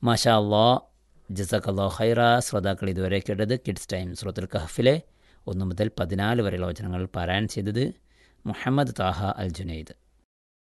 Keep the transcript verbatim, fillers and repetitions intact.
മാഷാ അള്ളാ, ജസക്കല്ലാ ഖൈറ. ശ്രോതാക്കൾ ഇതുവരെ കേട്ടത് കിഡ്സ് ടൈം സൂറത്തുൽ കഹ്ഫിലെ ഒന്ന് മുതൽ പതിനാല് വരെയുള്ള വചനങ്ങൾ പാരായണം ചെയ്തത് മുഹമ്മദ് താഹ അൽ ജുനൈദ്.